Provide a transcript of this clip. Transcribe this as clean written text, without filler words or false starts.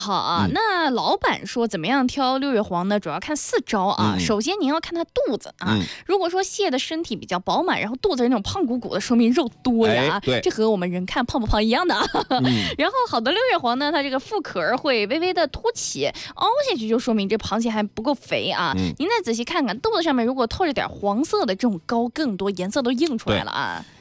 好啊，那老板说怎么样挑六月黄呢？主要看4招啊。首先您要看它肚子啊，如果说蟹的身体比较饱满，然后肚子是那种胖鼓鼓的，说明肉多呀。 对， 这和我们人看胖不胖一样的。然后好的六月黄呢，它这个腹壳会微微的凸起，凹下去就说明这螃蟹还不够肥啊。您再仔细看看肚子上面，如果透着点黄色的这种膏更多，颜色都映出来了啊。